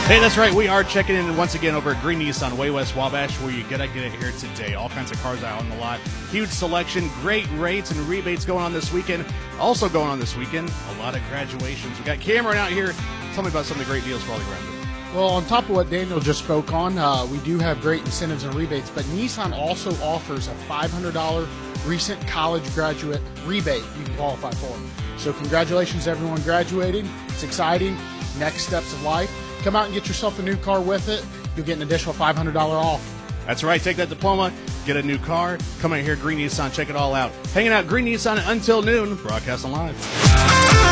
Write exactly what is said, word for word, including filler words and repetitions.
Hey, that's right. We are checking in once again over at Green Nissan, way West Wabash, where you gotta get it here today. All kinds of cars out on the lot. Huge selection, great rates and rebates going on this weekend. Also going on this weekend, a lot of graduations. We got Cameron out here. Tell me about some of the great deals for all the graduates. Well, on top of what Daniel just spoke on, uh, we do have great incentives and rebates, but Nissan also offers a five hundred dollars recent college graduate rebate you can qualify for. So congratulations to everyone graduating. It's exciting. Next steps of life. Come out and get yourself a new car with it. You'll get an additional five hundred dollars off. That's right. Take that diploma, get a new car, come out here, Green Nissan, check it all out. Hanging out Green Nissan until noon, broadcasting live.